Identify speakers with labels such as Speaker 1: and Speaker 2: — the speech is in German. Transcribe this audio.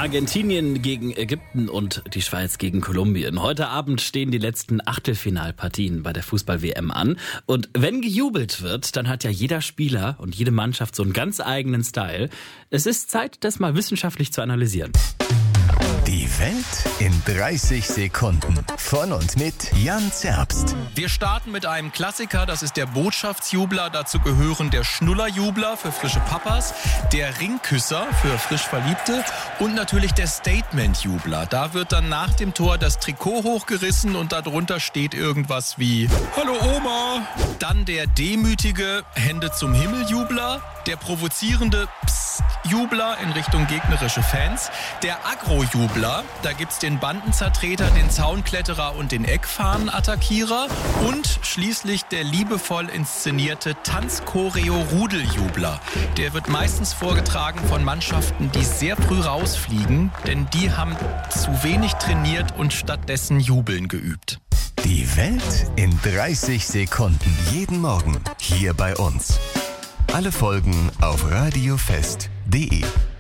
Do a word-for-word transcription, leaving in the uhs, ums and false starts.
Speaker 1: Argentinien gegen Ägypten und die Schweiz gegen Kolumbien. Heute Abend stehen die letzten Achtelfinalpartien bei der Fußball-W M an. Und wenn gejubelt wird, dann hat ja jeder Spieler und jede Mannschaft so einen ganz eigenen Style. Es ist Zeit, das mal wissenschaftlich zu analysieren.
Speaker 2: Die Welt in dreißig Sekunden. Von und mit Jan Zerbst.
Speaker 3: Wir starten mit einem Klassiker, das ist der Botschaftsjubler. Dazu gehören der Schnullerjubler für frische Papas, der Ringküsser für frisch Verliebte und natürlich der Statementjubler. Da wird dann nach dem Tor das Trikot hochgerissen und darunter steht irgendwas wie Hallo Oma. Dann der demütige Hände zum Himmel-Jubler, der provozierende Psst-Jubler in Richtung gegnerische Fans, der Agro-Jubler, da gibt's den Bandenzertreter, den Zaunkletterer und den Eckfahnen-Attackierer und schließlich der liebevoll inszenierte Tanzchoreo-Rudeljubler. Der wird meistens vorgetragen von Mannschaften, die sehr früh rausfliegen, denn die haben zu wenig trainiert und stattdessen Jubeln geübt.
Speaker 2: Die Welt in dreißig Sekunden. Jeden Morgen hier bei uns. Alle Folgen auf radiofest punkt de.